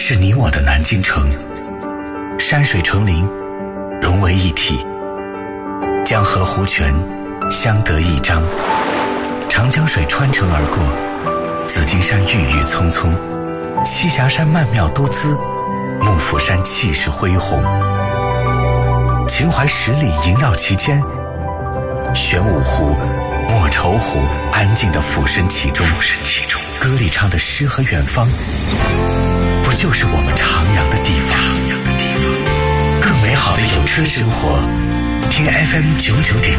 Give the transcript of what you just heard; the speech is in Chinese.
是你我的南京城，山水成林，融为一体，江河湖泉相得益彰，长江水穿城而过，紫金山郁郁葱葱，栖霞山曼妙多姿，幕府山气势恢宏，秦淮十里萦绕其间，玄武湖、莫愁湖安静地俯身其中，歌里唱的诗和远方，不就是我们徜徉的地方？更美好的有车生活，听 FM 99.。